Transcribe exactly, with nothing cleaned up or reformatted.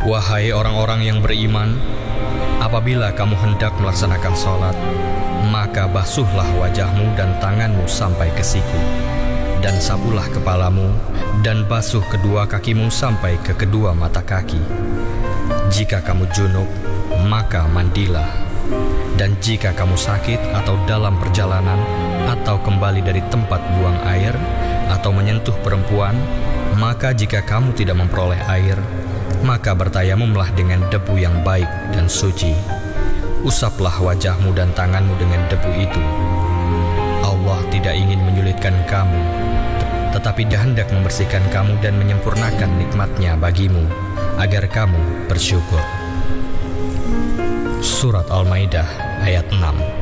Wahai orang-orang yang beriman, apabila kamu hendak melaksanakan sholat, maka basuhlah wajahmu dan tanganmu sampai ke siku, dan sapulah kepalamu, dan basuh kedua kakimu sampai ke kedua mata kaki. Jika kamu junub, maka mandilah. Dan jika kamu sakit atau dalam perjalanan, atau kembali dari tempat buang air, atau menyentuh perempuan, maka jika kamu tidak memperoleh air, maka bertayamumlah dengan debu yang baik dan suci. Usaplah wajahmu dan tanganmu dengan debu itu. Allah tidak ingin menyulitkan kamu, tetapi Dia hendak membersihkan kamu dan menyempurnakan nikmat-Nya bagimu, agar kamu bersyukur. Surat Al-Maidah ayat enam.